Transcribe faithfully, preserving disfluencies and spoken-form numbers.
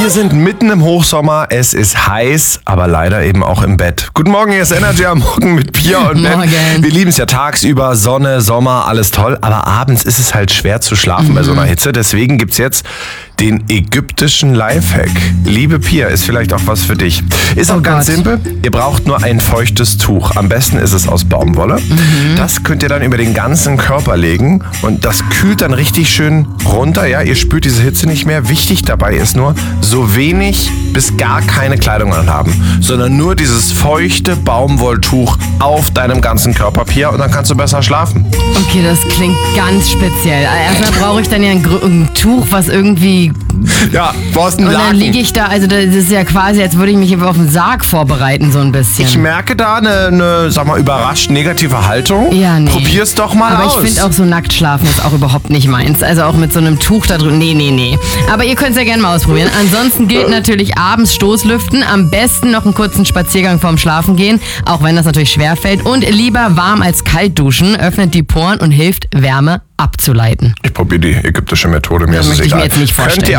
Wir sind mitten im Hochsommer, es ist heiß, aber leider eben auch im Bett. Guten Morgen, hier ist Energy am Morgen mit Pia und Ben. Morgen. Wir lieben es ja tagsüber, Sonne, Sommer, alles toll, aber abends ist es halt schwer zu schlafen mhm. bei so einer Hitze. Deswegen gibt's jetzt den ägyptischen Lifehack. Liebe Pia, ist vielleicht auch was für dich. Ist Oh auch ganz Gott. simpel. Ihr braucht nur ein feuchtes Tuch. Am besten ist es aus Baumwolle. Mhm. Das könnt ihr dann über den ganzen Körper legen und das kühlt dann richtig schön runter. Ja, ihr spürt diese Hitze nicht mehr. Wichtig dabei ist nur, so wenig bis gar keine Kleidung anhaben, sondern nur dieses feuchte Baumwolltuch auf deinem ganzen Körper, Pia, und dann kannst du besser schlafen. Okay, das klingt ganz speziell. Erstmal brauche ich dann ja ein, Gr- ein Tuch, was irgendwie... Ja, brauchst einen Und dann Laken. liege ich da, also das ist ja quasi, als würde ich mich auf den Sarg vorbereiten, so ein bisschen. Ich merke da eine, eine, sag mal, überrascht negative Haltung. Ja, nee. Probier's doch mal Aber aus. ich finde auch so nackt schlafen ist auch überhaupt nicht meins. Also auch mit so einem Tuch da drüben. Nee, nee, nee. Aber ihr könnt es ja gerne mal ausprobieren. Ansonsten gilt natürlich abends Stoßlüften. Am besten noch einen kurzen Spaziergang vorm Schlafen gehen. Auch wenn das natürlich schwerfällt. Und lieber warm als kalt duschen. Öffnet die Poren und hilft, Wärme abzuleiten. Ich probiere die ägyptische Methode. Mir Das ist es möchte ich egal. mir jetzt nicht vorstellen. Könnt ihr